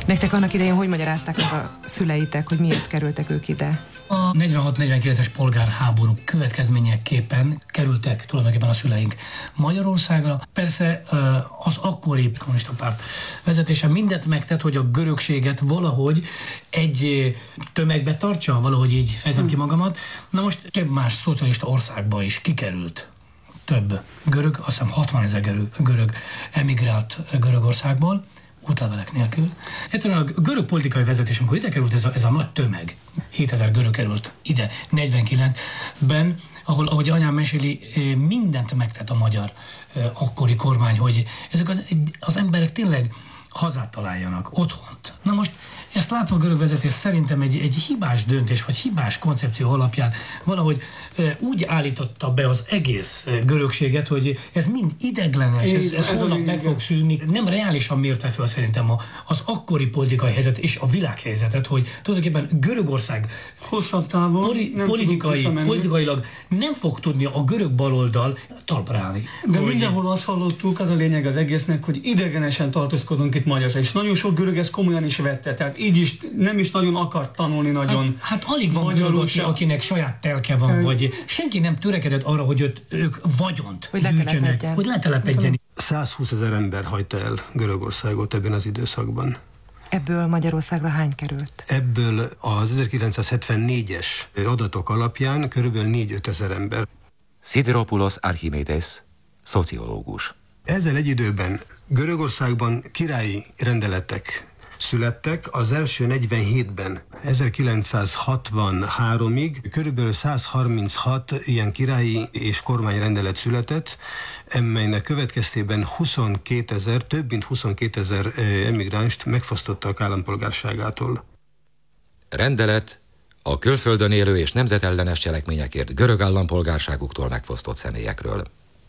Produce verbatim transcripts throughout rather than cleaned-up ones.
Nektek annak idején hogy magyarázták meg a szüleitek, hogy miért kerültek ők ide? A negyvenhat negyvenkilences polgárháború következményeképpen kerültek tulajdonképpen a szüleink Magyarországra. Persze az akkori kommunista párt vezetése mindent megtett, hogy a görögséget valahogy egy tömegbe tartsa, valahogy így fejezem ki magamat. Na most több más szocialista országba is kikerült több görög, azt hiszem hatvanezer görög, görög emigrált Görögországból, útlevelek nélkül. Egyszerűen a görög politikai vezetés, amikor ide került ez a, ez a nagy tömeg, hétezer görög került ide negyvenkilencben, ahol, ahogy anyám meséli, mindent megtett a magyar akkori kormány, hogy ezek az, az emberek tényleg hazát találjanak, otthont. Na most ezt látva a görög vezetés szerintem egy, egy hibás döntés, vagy hibás koncepció alapján valahogy e, úgy állította be az egész görögséget, hogy ez mind ideglenes, ez, ez holnap meg fog szűnni. Nem reálisan mérte fel szerintem a, az akkori politikai helyzet és a világhelyzetet, hogy tulajdonképpen Görögország hosszabb távon poli, politikai, politikailag nem fog tudni a görög baloldal talpra állni. De hogy... mindenhol azt hallottuk, az a lényeg az egésznek, hogy idegenesen tartózkodunk itt Magyarországon, és nagyon sok görög ezt komolyan is vette, tehát így is nem is nagyon akart tanulni nagyon. Hát, hát alig van görög, aki, akinek saját telke van, e... vagy senki nem törekedett arra, hogy őt, ők vagyont hogy gyűjtsenek, hogy letelepedjen. százhúszezer ember hagyta el Görögországot ebben az időszakban. Ebből Magyarországra hány került? Ebből az ezerkilencszázhetvennégyes adatok alapján körülbelül négy-ötezer ember. Szidiropoulos Archimedes, szociológus. Ezzel egy időben Görögországban királyi rendeletek születtek. Az első negyvenhétben, ezerkilencszázhatvanháromig körülbelül százharminchat ilyen királyi és kormányrendelet született, amelynek következtében huszonkétezer, több mint huszonkétezer emigránst megfosztottak állampolgárságától. Rendelet a külföldön élő és nemzetellenes cselekményekért görög állampolgárságuktól megfosztott személyekről.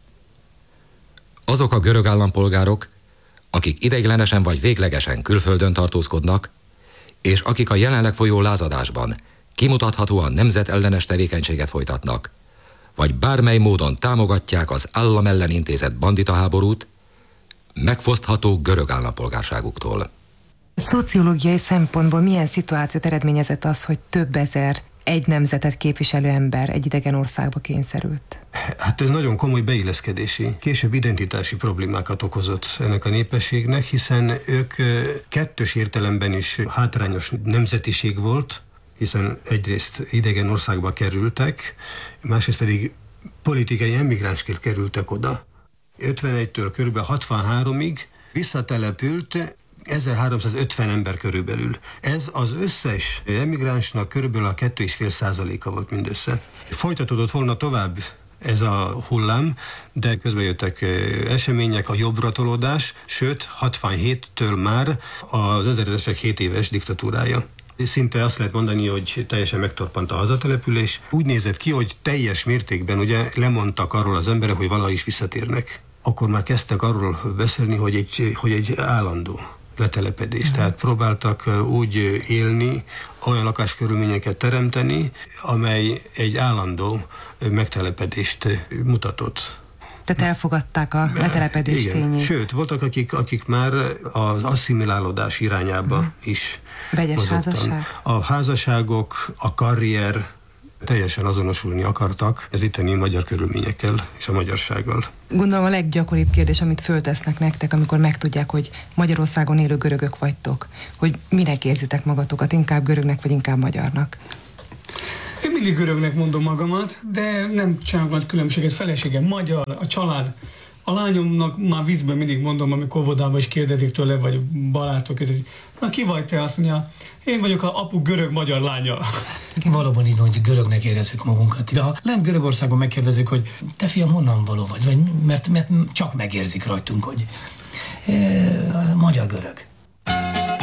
Azok a görög állampolgárok, akik ideiglenesen vagy véglegesen külföldön tartózkodnak, és akik a jelenleg folyó lázadásban kimutathatóan nemzetellenes tevékenységet folytatnak, vagy bármely módon támogatják az állam ellen intézett banditaháborút, megfoszthatók görög állampolgárságuktól. Szociológiai szempontból milyen szituációt eredményezett az, hogy több ezer egy nemzetet képviselő ember egy idegen országba kényszerült? Hát ez nagyon komoly beilleszkedési, később identitási problémákat okozott ennek a népességnek, hiszen ők kettős értelemben is hátrányos nemzetiség volt, hiszen egyrészt idegen országba kerültek, másrészt pedig politikai emigránsként kerültek oda. ötvenegytől körülbelül hatvanháromig visszatelepült ezerháromszázötven ember körülbelül. Ez az összes emigránsnak körülbelül a kettő és fél százaléka volt mindössze. Folytatódott volna tovább ez a hullám, de közben jöttek események, a jobbra tolódás, sőt hatvanhéttől már az ezredesek hét éves diktatúrája. Szinte azt lehet mondani, hogy teljesen megtorpant a hazatelepülés. Úgy nézett ki, hogy teljes mértékben ugye lemondtak arról az emberek, hogy valaha is visszatérnek. Akkor már kezdtek arról beszélni, hogy egy, hogy egy állandó letelepedés. Mm. Tehát próbáltak úgy élni, olyan lakáskörülményeket teremteni, amely egy állandó megtelepedést mutatott. Tehát elfogadták a letelepedés tényét. Sőt, voltak, akik, akik már az asszimilálódás irányába mm. is Vegyes mozogtan. házasság? A házasságok, a karrier teljesen azonosulni akartak az itteni magyar körülményekkel és a magyarsággal. Gondolom a leggyakoribb kérdés, amit föltesznek nektek, amikor megtudják, hogy Magyarországon élő görögök vagytok, hogy minek érzitek magatokat, inkább görögnek vagy inkább magyarnak? Én mindig görögnek mondom magamat, de nem csinálok nagy különbséget. Feleségem magyar, a család. A lányomnak már vízben mindig mondom, amikor óvodában is kérdezik tőle, vagy barátok, hogy na ki vagy te? Azt mondja, én vagyok a apu görög-magyar lánya. Valóban így van, hogy görögnek érezzük magunkat. De ha lent Görögországban megkérdezik, hogy te fiam honnan való vagy, vagy mert, mert csak megérzik rajtunk, hogy e, magyar görög.